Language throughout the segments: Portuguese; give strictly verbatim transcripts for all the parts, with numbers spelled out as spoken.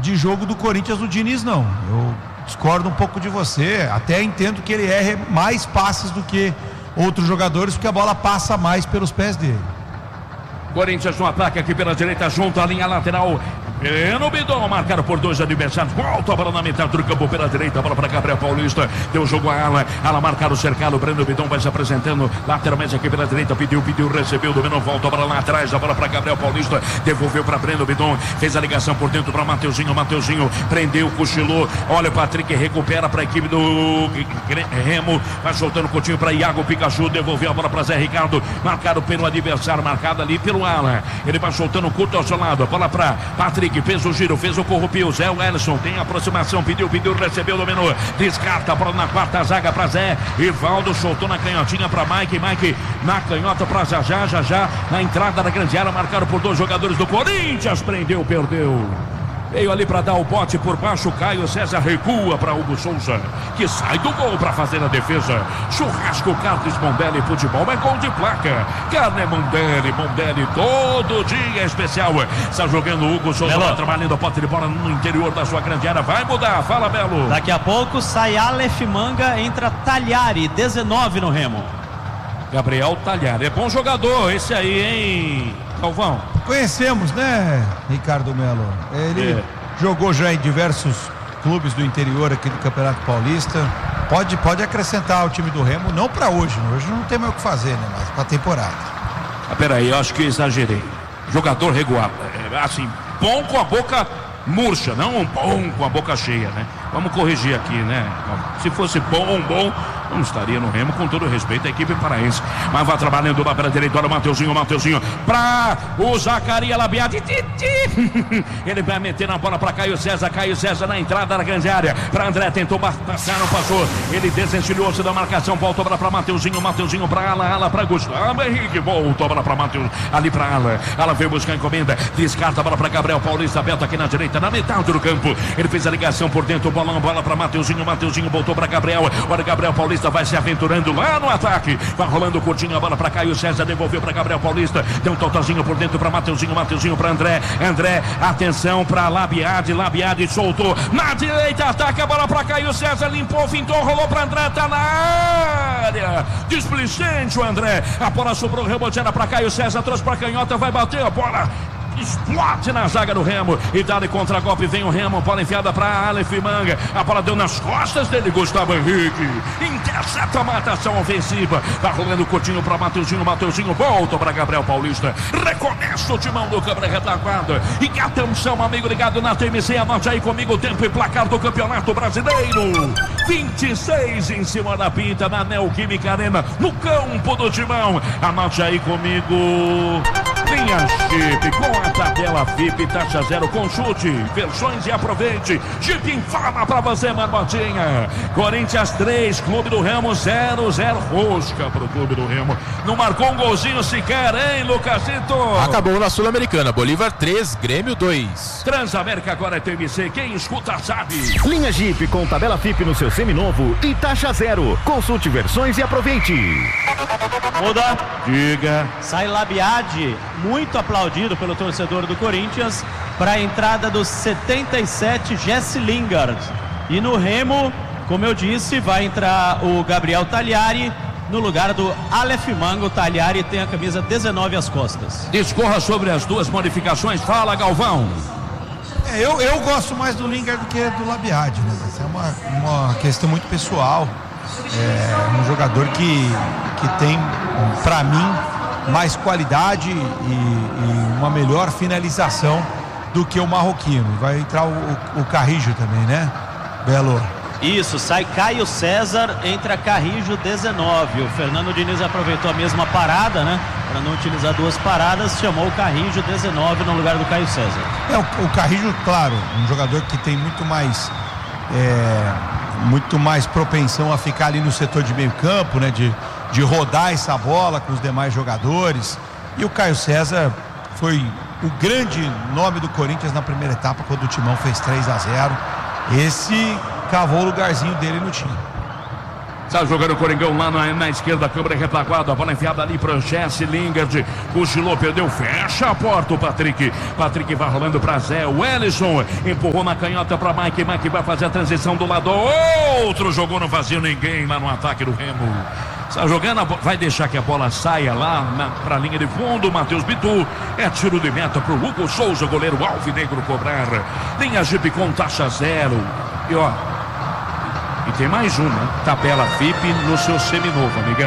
de jogo do Corinthians do Diniz, não. Eu discordo um pouco de você, até entendo que ele erre mais passes do que outros jogadores, porque a bola passa mais pelos pés dele. Corinthians no ataque aqui pela direita, junto à linha lateral. Breno Bidon, marcado por dois adversários. Volta a bola na metade do campo pela direita. A bola para Gabriel Paulista. Deu jogo a ala. Ala marcado, cercado. Breno Bidon vai se apresentando lateralmente aqui pela direita. Pediu, pediu, recebeu. Dominou, volta a bola lá atrás. A bola para Gabriel Paulista. Devolveu para Breno Bidon. Fez a ligação por dentro para Mateuzinho. Mateuzinho prendeu, cochilou. Olha o Patrick, recupera para a equipe do Remo. Vai soltando o Coutinho para Iago Pikachu. Devolveu a bola para Zé Ricardo. Marcado pelo adversário. Marcado ali pelo ala. Ele vai soltando o curto ao seu lado. A bola para Patrick. Fez o giro, fez o corrupio. Zé Wellison tem aproximação, pediu, pediu, recebeu, dominou, descarta a bola na quarta zaga para Zé. Ivaldo soltou na canhotinha para Mike. Mike na canhota para Jajá. Jajá na entrada da grande área, marcado por dois jogadores do Corinthians. Prendeu, perdeu. Veio ali para dar o bote por baixo. Caio César recua para Hugo Souza, que sai do gol para fazer a defesa. Churrasco Carnes Mondelli Futebol é gol de placa. Carne Mondelli, Mondelli todo dia é especial. Está jogando o Hugo Souza lá, trabalhando a pote de bola no interior da sua grande área. Vai mudar, fala Belo. Daqui a pouco sai Aleph Manga, entra Talhari, dezenove no Remo. Gabriel Talhari, é bom jogador esse aí, hein, Galvão? Conhecemos, né, Ricardo Melo? Ele é. jogou já em diversos clubes do interior aqui do Campeonato Paulista. Pode, pode acrescentar ao time do Remo, não para hoje. Hoje não tem mais o que fazer, né? Mas para a temporada. Ah, peraí, eu acho que exagerei. Jogador regular, é, assim, bom com a boca murcha, não um bom com a boca cheia, né? Vamos corrigir aqui, né? Se fosse bom, bom, não estaria no Remo, com todo respeito à equipe paraense. Mas vai trabalhando lá para a direita, olha o Mateuzinho, Mateuzinho para o Zacaria Labiati. Ele vai meter na bola para Caio César, Caio César na entrada da grande área, para André, tentou passar, não passou, ele desencilhou-se da marcação, volta a bola para Mateuzinho, Mateuzinho para Ala, Ala para Gustavo Henrique, volta a bola para Mateus, ali para Ala, Ala veio buscar a encomenda, descarta a bola para Gabriel Paulista, aberto aqui na direita, na metade do campo, ele fez a ligação por dentro, bolão, bola para Mateuzinho, Mateuzinho voltou para Gabriel, olha Gabriel Paulista vai se aventurando lá no ataque, vai rolando curtinho a bola para Caio César, devolveu para Gabriel Paulista, deu um totozinho por dentro para Mateuzinho, Mateuzinho para André, André, atenção para Labiade, Labiade soltou, na direita, ataca a bola para Caio César, limpou, fintou, rolou para André, tá na área, displicente o André, a bola sobrou, reboteada para Caio César, trouxe para canhota, vai bater a bola, explode na zaga do Remo e dá-lhe contra-golpe, vem o Remo, bola enfiada para Aleph Manga, a bola deu nas costas dele, Gustavo Henrique, intercepta a matação ofensiva, tá rolando o Coutinho para Mateuzinho, Mateuzinho volta para Gabriel Paulista, recomeça o timão do Câmara Retaguarda, e atenção amigo ligado na T M C, anote aí comigo o tempo e placar do Campeonato Brasileiro, vinte e seis em cima da pinta na Neoquímica Arena, no campo do timão, anote aí comigo, linha Chip com a tabela F I P, taxa zero, consulte, versões e aproveite. Chip informa pra você, Marbotinha. Corinthians três, Clube do Remo zero, zero. Rosca pro Clube do Remo. Não marcou um golzinho sequer, hein, Lucasito? Acabou na Sul-Americana. Bolívar três, Grêmio dois. Transamérica agora é T M C. Quem escuta sabe. Linha Jeep com tabela F I P no seu seminovo e taxa zero. Consulte versões e aproveite. Muda. Diga. Sai Labiade, muito aplaudido pelo torcedor do Corinthians, para a entrada dos setenta e sete, Jesse Lingard. E no Remo, como eu disse, vai entrar o Gabriel Talhari no lugar do Aleph Manga. O Talhari tem a camisa dezenove às costas. Discorra sobre as duas modificações. Fala, Galvão. É, eu, eu gosto mais do Lingard do que do Labiade, né? Essa é uma, uma questão muito pessoal. É um jogador que, que tem, para mim, mais qualidade e, e uma melhor finalização do que o marroquino. Vai entrar o, o, o Carrijo também, né, Belo? Isso, sai Caio César, entra Carrijo dezenove. O Fernando Diniz aproveitou a mesma parada, né, para não utilizar duas paradas, chamou o Carrijo dezenove no lugar do Caio César. É, o, o Carrijo, claro, um jogador que tem muito mais é, muito mais propensão a ficar ali no setor de meio campo, né, de de rodar essa bola com os demais jogadores. E o Caio César foi o grande nome do Corinthians na primeira etapa, quando o Timão fez três a zero. Esse cavou o lugarzinho dele no time. Tá jogando o Coringão lá na, na esquerda, câmera retaguarda, a bola enfiada ali para Jesse Lingard, cochilou, perdeu, fecha a porta o Patrick, Patrick vai rolando para Zé, o Ellison empurrou na canhota para Mike, Mike vai fazer a transição do lado, outro jogou no vazio, ninguém lá no ataque do Remo. Está jogando, vai deixar que a bola saia lá para a linha de fundo. Matheus Bidu, é tiro de meta para o Hugo Souza, goleiro alvinegro cobrar. Linha Jeep com taxa zero. E ó, e tem mais uma, tabela F I P no seu seminovo, amigão.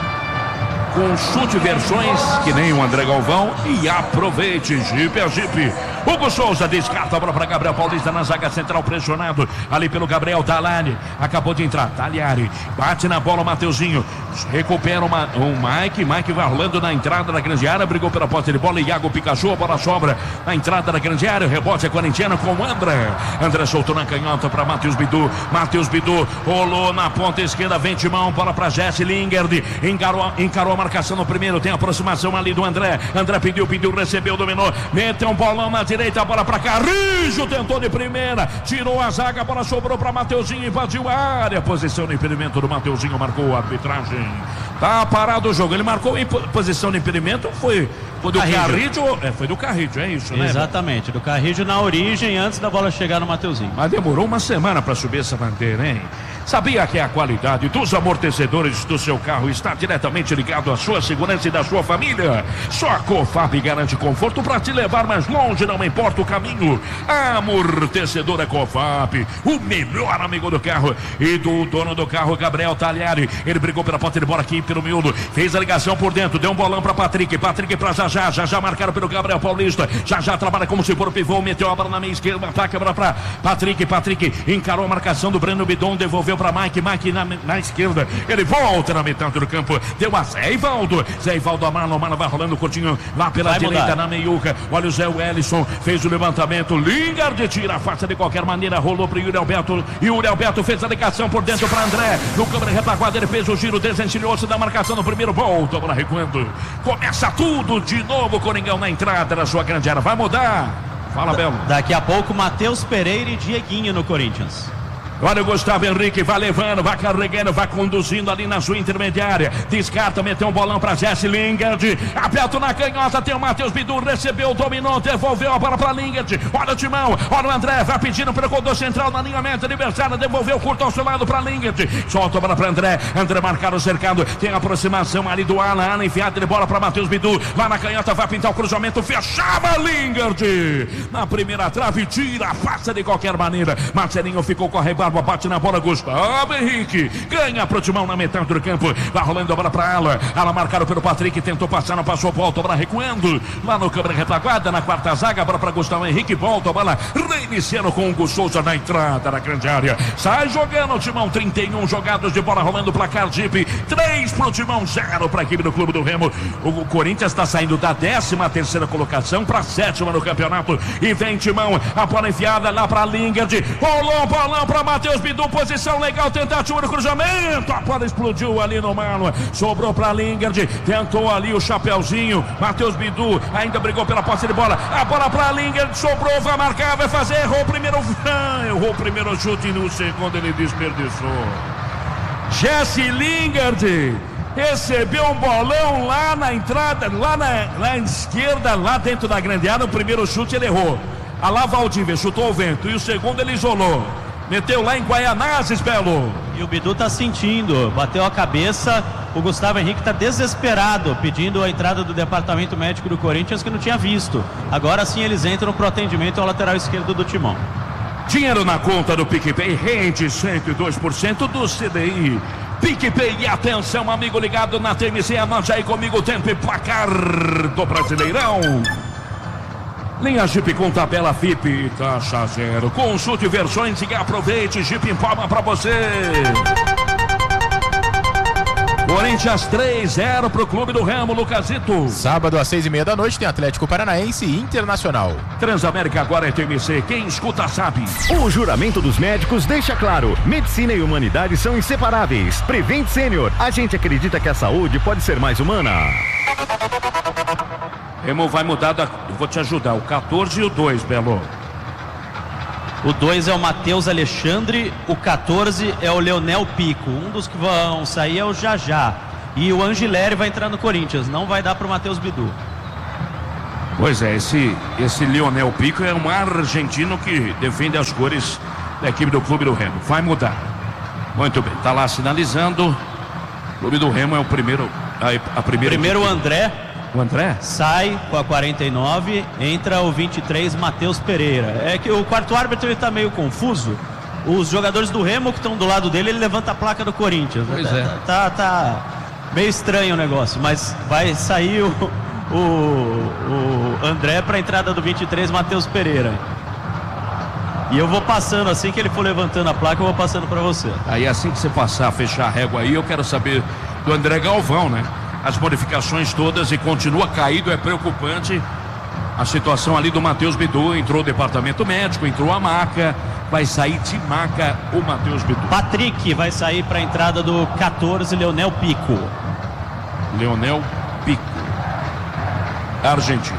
Consulte versões que nem o André Galvão e aproveite. Jeep é Jeep. Hugo Souza descarta a bola para Gabriel Paulista na zaga central, pressionado ali pelo Gabriel Talari. Acabou de entrar, Talhari bate na bola, o Mateuzinho recupera uma, o Mike. Mike vai rolando na entrada da grande área, brigou pela posse de bola. Iago Pikachu, a bola sobra na entrada da grande área. O rebote é corintiano com o André. André soltou na canhota para Matheus Bidu. Matheus Bidu rolou na ponta esquerda, vem de mão, bola para Jesse Lingard. Encarou, encarou a marcação no primeiro, tem aproximação ali do André. André pediu, pediu, recebeu, dominou, meteu um bolão na direita, a bola para Carrijo, tentou de primeira, tirou a zaga, a bola sobrou para Mateuzinho, invadiu a área, posição de impedimento do Mateuzinho, marcou a arbitragem. Tá parado o jogo, ele marcou em posição de impedimento, foi, foi do Carrijo, é, foi do Carrijo, é isso, né? Exatamente, do Carrijo na origem, antes da bola chegar no Mateuzinho. Mas demorou uma semana para subir essa bandeira, hein? Sabia que a qualidade dos amortecedores do seu carro está diretamente ligado à sua segurança e da sua família? Só a Cofap garante conforto para te levar mais longe, não importa o caminho. Amortecedor é Cofap, o melhor amigo do carro e do dono do carro, Gabriel Talhari. Ele brigou pela ponta de bola aqui pelo miúdo, fez a ligação por dentro, deu um bolão para Patrick, Patrick para Jajá, Jajá marcaram pelo Gabriel Paulista, Jajá trabalha como se for o pivô, meteu a bola na meia esquerda, ataque a bola para Patrick, Patrick encarou a marcação do Breno Bidon, devolveu para Mike, Mike na, na esquerda, ele volta na metade do campo, deu a Zé Ivaldo, Zé Ivaldo, a Marlon, Marlon vai rolando curtinho lá pela vai direita, mudar. Na meiuca, olha o Zé Wellison, fez o levantamento, Lingard tira a face de qualquer maneira, rolou para o Yuri Alberto, e o Yuri Alberto fez a ligação por dentro para André, no câmera retaguarda, ele fez o giro, desencilhou-se da marcação no primeiro, volta, bola recuando, começa tudo de novo, Coringão na entrada da sua grande área, vai mudar, fala Belo. Daqui a pouco, Matheus Pereira e Dieguinho no Corinthians. Olha o Gustavo Henrique, vai levando, vai carregando, vai conduzindo ali na sua intermediária. Descarta, meteu um bolão para Jesse Lingard. Aperto na canhota, tem o Matheus Bidu, recebeu, dominou, devolveu a bola para Lingard. Olha o Timão, olha o André, vai pedindo pelo corredor central na linha meta adversária, devolveu, curto ao seu lado para Lingard. Solta a bola para André, André marcado, cercado, tem a aproximação ali do Alan, Alan enfiado de bola para Matheus Bidu. Lá na canhota, vai pintar o cruzamento, fechava Lingard. Na primeira trave, tira, passa de qualquer maneira. Marcelinho ficou com a rebarba. Bate na bola, Gustavo Henrique ganha pro Timão na metade do campo, vai rolando a bola pra Ala, Ala marcado pelo Patrick, tentou passar, não passou, volta a bola recuando, lá no câmera retaguarda, na quarta zaga, a bola pra Gustavo Henrique, volta a bola reiniciando com o Hugo Souza na entrada da grande área, sai jogando o Timão, trinta e um jogados de bola rolando, placar Jeep, três pro Timão, zero pra equipe do Clube do Remo. O Corinthians está saindo da décima terceira colocação pra sétima no campeonato, e vem Timão, a bola enfiada lá pra Lingard, rolou o bolão pra Matheus Bidu, posição legal, tentativa do cruzamento, a bola explodiu ali no Marlon, sobrou para Lingard, tentou ali o chapeuzinho, Matheus Bidu ainda brigou pela posse de bola, a bola para Lingard, sobrou, vai marcar, vai fazer, errou o primeiro, errou o primeiro chute e no segundo ele desperdiçou. Jesse Lingard recebeu um bolão lá na entrada, lá na, lá na esquerda, lá dentro da grande área, o primeiro chute ele errou, a lá Valdívia chutou o vento, e o segundo ele isolou. Meteu lá em Guaianazes, Belo. E o Bidu tá sentindo, bateu a cabeça. O Gustavo Henrique tá desesperado, pedindo a entrada do departamento médico do Corinthians, que não tinha visto. Agora sim eles entram pro atendimento ao lateral esquerdo do Timão. Dinheiro na conta do PicPay rende cento e dois por cento do C D I. PicPay, e atenção, amigo ligado na T M C, anote aí comigo o tempo e placar do Brasileirão. Linha Jeep com tabela F I P, taxa zero. Consulte versões e aproveite. Jeep informa pra você. Corinthians três zero pro Clube do Remo, Lucasito. Sábado às seis e meia da noite tem Atlético Paranaense e Internacional. Transamérica agora é T M C, quem escuta sabe. O juramento dos médicos deixa claro, medicina e humanidade são inseparáveis. Prevent Sênior, a gente acredita que a saúde pode ser mais humana. Remo vai mudar, da... eu vou te ajudar, o quatorze e o dois, Belo. O dois é o Matheus Alexandre, o quatorze é o Leonel Pico. Um dos que vão sair é o Jajá. E o Angileri vai entrar no Corinthians, não vai dar para o Matheus Bidu. Pois é, esse, esse Leonel Pico é um argentino que defende as cores da equipe do Clube do Remo. Vai mudar. Muito bem, tá lá sinalizando. O Clube do Remo é o primeiro. A, a primeira Primeiro equipe. o André. O André? Sai com a quarenta e nove, entra o vinte e três, Matheus Pereira. É que o quarto árbitro ele tá meio confuso. Os jogadores do Remo que estão do lado dele, ele levanta a placa do Corinthians. Pois tá, é. Tá, tá meio estranho o negócio, mas vai sair o, o, o André para a entrada do vinte e três, Matheus Pereira. E eu vou passando, assim que ele for levantando a placa, eu vou passando para você. Aí assim que você passar, fechar a régua aí, eu quero saber do André Galvão, né? As modificações todas e continua caído, é preocupante a situação ali do Matheus Bidu. Entrou o departamento médico, entrou a maca, vai sair de maca o Matheus Bidu. Patrick vai sair para a entrada do quatorze, Leonel Pico. Leonel Pico, Argentina.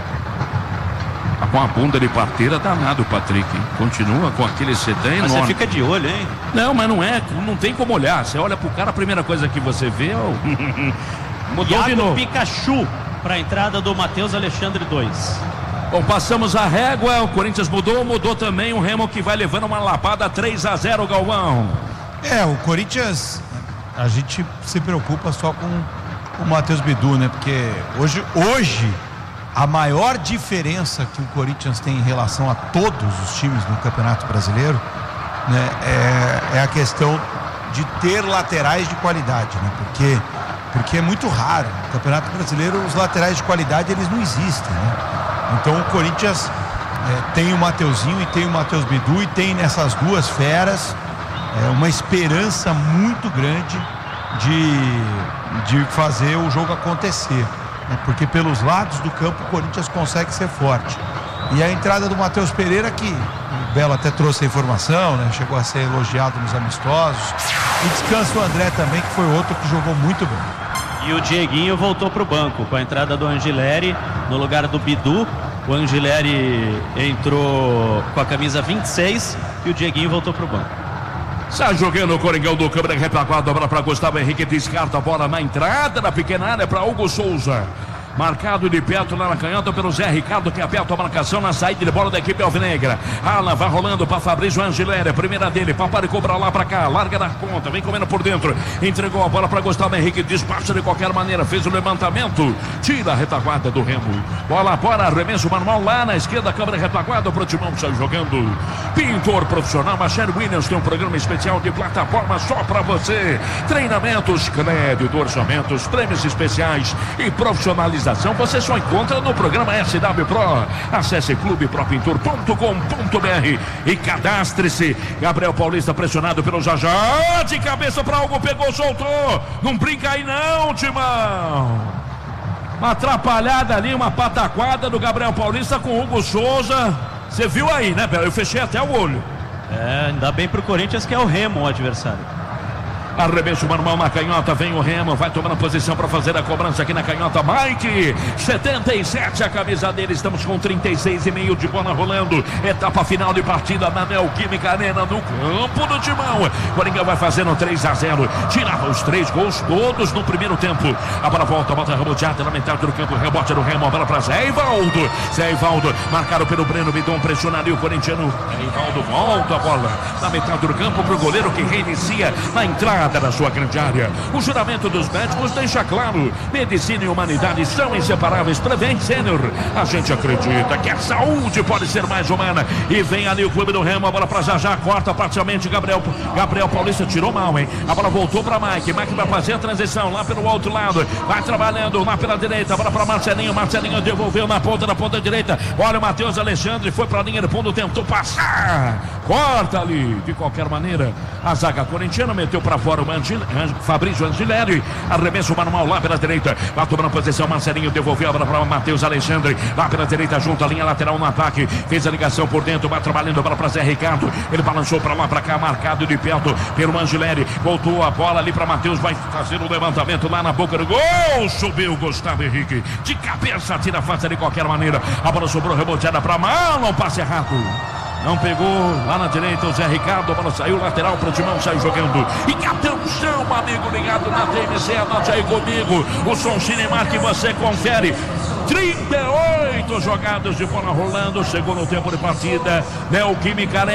Tá com a bunda de parteira danado o Patrick, hein? Continua com aquele setã enorme. Mas você fica de olho, hein? Não, mas não é, não tem como olhar. Você olha pro cara, a primeira coisa que você vê é o... Mudou de Iago novo. Pikachu para a entrada do Matheus Alexandre dois. Bom, passamos a régua, o Corinthians mudou, mudou também o Remo, que vai levando uma lapada. Três a zero, Galvão. É, o Corinthians, a gente se preocupa só com o Matheus Bidu, né? Porque hoje, hoje a maior diferença que o Corinthians tem em relação a todos os times no Campeonato Brasileiro, né, é, é a questão de ter laterais de qualidade, né? Porque porque é muito raro. No Campeonato Brasileiro, os laterais de qualidade, eles não existem, né? Então o Corinthians é, tem o Mateuzinho e tem o Matheus Bidu e tem nessas duas feras é, uma esperança muito grande de, de fazer o jogo acontecer, né? Porque pelos lados do campo o Corinthians consegue ser forte. E a entrada do Matheus Pereira, que o Belo até trouxe a informação, né? Chegou a ser elogiado nos amistosos. E descansa o André também, que foi outro que jogou muito bem. E o Dieguinho voltou para o banco com a entrada do Angileri no lugar do Bidu. O Angileri entrou com a camisa vinte e seis e o Dieguinho voltou para o banco. Sai jogando o Coringão do câmera retaguarda, bola para Gustavo Henrique, descarta a bola na entrada da pequena área para Hugo Souza. Marcado de perto lá na canhota pelo Zé Ricardo, que aperta a marcação na saída de bola da equipe alvinegra. Alan vai rolando para Fabrício Angileri, primeira dele, Paparicou para lá para cá, larga da ponta, vem comendo por dentro, entregou a bola para Gustavo Henrique, despacha de qualquer maneira, fez o levantamento, tira a retaguarda do Remo. Bola fora, arremesso manual lá na esquerda, câmera retaguarda, pro Timão sai jogando. Pintor profissional, Machado Williams tem um programa especial de plataforma só para você. Treinamentos, crédito, orçamentos, prêmios especiais e profissionalização. Você só encontra no programa S W Pro. Acesse clube pro pintor ponto com ponto b r e cadastre-se. Gabriel Paulista pressionado pelo Jajá. De cabeça para algo, pegou, soltou. Não brinca aí não, Timão. Uma atrapalhada ali, uma pataquada do Gabriel Paulista com o Hugo Souza. Você viu aí, né, Belo? Eu fechei até o olho. É, ainda bem pro Corinthians que é o Remo o adversário. Arremesso manual na canhota, vem o Remo, vai tomando posição para fazer a cobrança aqui na canhota. Mike, setenta e sete a camisa dele, estamos com trinta e seis e meio de bola rolando. Etapa final de partida na Neoquímica Arena, no campo do Timão. Coringão vai fazendo três a zero, tirava os três gols todos no primeiro tempo. A bola volta, bota reboteada na metade do campo, rebote do Remo, a bola para Zé Ivaldo. Zé Ivaldo, marcado pelo Breno Bidon, pressiona ali o corintiano. Zé Ivaldo volta a bola na metade do campo para o goleiro que reinicia na entrada da sua grande área. O juramento dos médicos deixa claro: medicina e humanidade são inseparáveis. Prevent Sênior, a gente acredita que a saúde pode ser mais humana. E vem ali o Clube do Remo, a bola para Jajá, corta parcialmente Gabriel, Gabriel Paulista tirou mal, hein? A bola voltou para Mike, Mike vai fazer a transição lá pelo outro lado, vai trabalhando lá pela direita, a bola para Marcelinho, Marcelinho devolveu na ponta da ponta direita, olha o Matheus Alexandre, foi para a linha de fundo, tentou passar, corta ali, de qualquer maneira, a zaga corintiana meteu para fora o Angil, Fabrício Angileri, arremesso manual lá pela direita, vai tomando posição, Marcelinho devolveu a bola para Matheus Alexandre, lá pela direita, junto à linha lateral no ataque, fez a ligação por dentro, vai trabalhando a bola para Zé Ricardo, ele balançou para lá, para cá, marcado de perto pelo Angileri, voltou a bola ali para Matheus, vai fazer o levantamento lá na boca do gol, subiu Gustavo Henrique, de cabeça, tira a face de qualquer maneira, a bola sobrou reboteada para Marlon, passe errado. Não pegou lá na direita o Zé Ricardo. A bola saiu lateral para o Timão, saiu jogando. E atenção, amigo ligado na T M C. Anote aí comigo. O Som Cinemar que você confere. trinta e oito jogadas de bola rolando. Chegou no tempo de partida. Neoquímica Arena.